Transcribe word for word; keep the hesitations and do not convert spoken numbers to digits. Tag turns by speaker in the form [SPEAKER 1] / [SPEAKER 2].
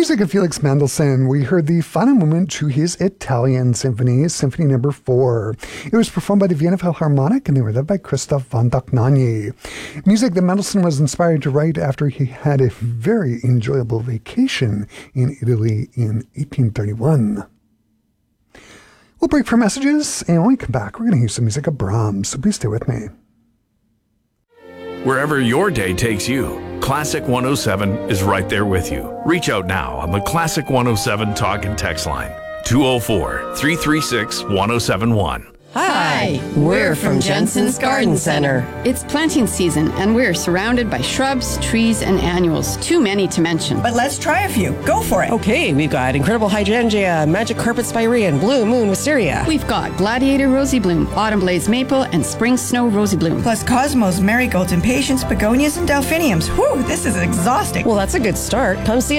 [SPEAKER 1] music of Felix Mendelssohn, we heard the final movement to his Italian symphony, Symphony Number Four. It was performed by the Vienna Philharmonic, and they were led by Christoph von Dohnanyi. Music that Mendelssohn was inspired to write after he had a very enjoyable vacation in Italy in eighteen thirty-one. We'll break for messages, and when we come back, we're going to hear some music of Brahms, so please stay with me.
[SPEAKER 2] Wherever your day takes you, Classic one oh seven is right there with you. Reach out now on the Classic one oh seven talk and text line, two oh four, three three six, one oh seven one.
[SPEAKER 3] Hi, we're from Jensen's Garden Center.
[SPEAKER 4] It's planting season, and we're surrounded by shrubs, trees, and annuals, too many to mention.
[SPEAKER 5] But let's try a few. Go for it.
[SPEAKER 3] Okay, we've got Incredible Hydrangea, Magic Carpet Spirea, Blue Moon Wisteria.
[SPEAKER 4] We've got Gladiator Rosy Bloom, Autumn Blaze Maple, and Spring Snow Rosy Bloom.
[SPEAKER 5] Plus Cosmos, Marigolds, Impatiens, Begonias, and Delphiniums. Whew, this is exhausting.
[SPEAKER 3] Well, that's a good start. Come see